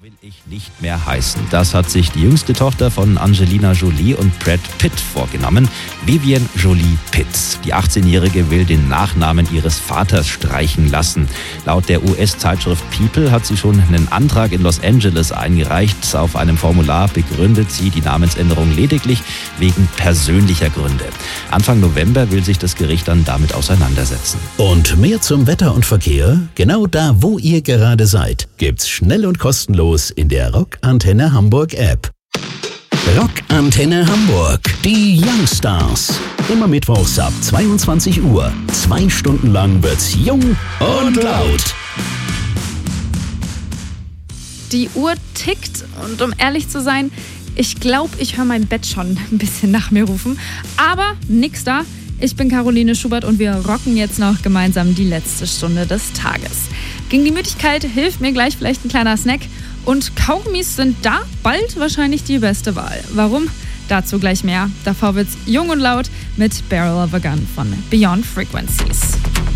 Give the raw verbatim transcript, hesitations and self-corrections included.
Will ich nicht mehr heißen. Das hat sich die jüngste Tochter von Angelina Jolie und Brad Pitt vorgenommen, Vivian Jolie Pitt. Die achtzehnjährige will den Nachnamen ihres Vaters streichen lassen. Laut der U S-Zeitschrift People hat sie schon einen Antrag in Los Angeles eingereicht. Auf einem Formular begründet sie die Namensänderung lediglich wegen persönlicher Gründe. Anfang November will sich das Gericht dann damit auseinandersetzen. Und mehr zum Wetter und Verkehr? Genau da, wo ihr gerade seid, gibt's schnell und kostenlos in der Rock Antenne Hamburg App. Rock Antenne Hamburg, die Youngstars. Immer mittwochs ab zweiundzwanzig Uhr. Zwei Stunden lang wird's jung und laut. Die Uhr tickt und um ehrlich zu sein, ich glaube, ich höre mein Bett schon ein bisschen nach mir rufen. Aber nix da. Ich bin Caroline Schubert und wir rocken jetzt noch gemeinsam die letzte Stunde des Tages. Gegen die Müdigkeit hilft mir gleich vielleicht ein kleiner Snack. Und Kaugummis sind da bald wahrscheinlich die beste Wahl. Warum? Dazu gleich mehr. Davor wird's jung und laut mit Barrel of a Gun von Beyond Frequencies.